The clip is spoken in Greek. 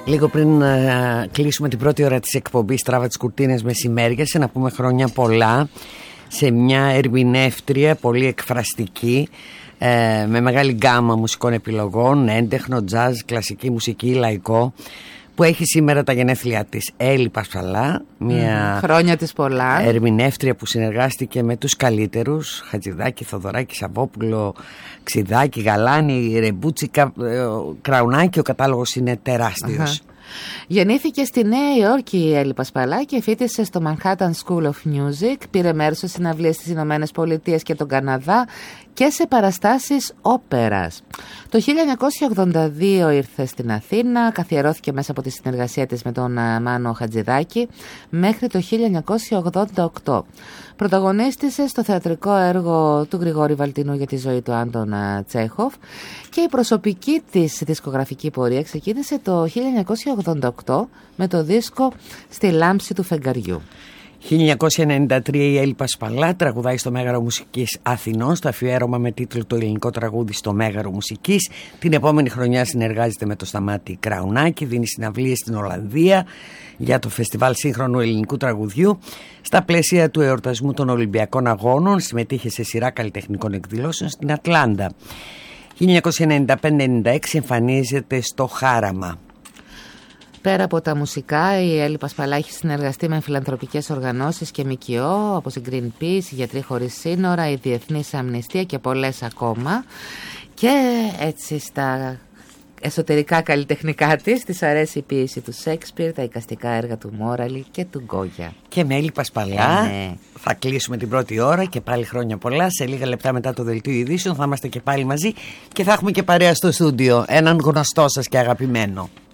Λίγο πριν κλείσουμε την πρώτη ώρα της εκπομπής Τράβα τις κουρτίνες μεσημέριασε, να πούμε χρόνια πολλά σε μια ερμηνεύτρια πολύ εκφραστική, με μεγάλη γκάμα μουσικών επιλογών, έντεχνο, τζάζ, κλασική μουσική, λαϊκό, που έχει σήμερα τα γενέθλιά της. Έλλη Πασπαλά, μια χρόνια της πολλά, ερμηνεύτρια που συνεργάστηκε με τους καλύτερους, Χατζηδάκη, Θοδωράκη, Σαββόπουλο, Ξιδάκη, Γαλάνη, Ρεμπούτσι, Κραουνάκη. Ο κατάλογος είναι τεράστιος. Γεννήθηκε στη Νέα Υόρκη η Έλλη Πασπαλά και φοιτήσε στο Manhattan School of Music. Πήρε μέρος σε συναυλίες στις Ηνωμένες Πολιτείες και τον Καναδά και σε παραστάσεις όπερας. Το 1982 ήρθε στην Αθήνα, καθιερώθηκε μέσα από τη συνεργασία της με τον Μάνο Χατζηδάκη μέχρι το 1988. Πρωταγωνίστησε στο θεατρικό έργο του Γρηγόρη Βαλτινού για τη ζωή του Άντων Τσέχοφ και η προσωπική της δισκογραφική πορεία ξεκίνησε το 1988 με το δίσκο «Στη λάμψη του φεγγαριού». 1993 η Έλλη Πασπαλά τραγουδάει στο Μέγαρο Μουσικής Αθηνών, στο αφιέρωμα με τίτλο «Το ελληνικό τραγούδι στο Μέγαρο Μουσικής». Την επόμενη χρονιά συνεργάζεται με το Σταμάτη Κραουνάκη, δίνει συναυλίες στην Ολλανδία για το Φεστιβάλ Σύγχρονου Ελληνικού Τραγουδιού. Στα πλαίσια του εορτασμού των Ολυμπιακών Αγώνων συμμετείχε σε σειρά καλλιτεχνικών εκδηλώσεων στην Ατλάντα. 1995-96 εμφανίζεται στο Χάραμα. Πέρα από τα μουσικά, η Έλλη Πασπαλά έχει συνεργαστεί με φιλανθρωπικές οργανώσεις και ΜΚΟ όπως η Greenpeace, η Γιατροί Χωρίς Σύνορα, η Διεθνής Αμνηστία και πολλές ακόμα. Και έτσι στα εσωτερικά καλλιτεχνικά της αρέσει η ποίηση του Σέξπιρ, τα εικαστικά έργα του Μόραλη και του Γκόγια. Και με Έλλη Πασπαλά θα κλείσουμε την πρώτη ώρα και πάλι χρόνια πολλά. Σε λίγα λεπτά μετά το δελτίο ειδήσεων θα είμαστε και πάλι μαζί και θα έχουμε και παρέα στο στούντιο έναν γνωστό σας και αγαπημένο.